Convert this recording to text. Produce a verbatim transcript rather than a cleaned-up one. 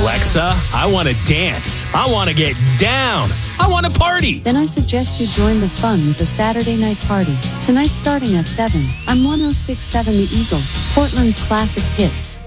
Alexa, I want to dance. I want to get down. I want to party. Then I suggest you join the fun with the Saturday Night Party. Tonight starting at seven on one oh six point seven The Eagle, Portland's classic hits.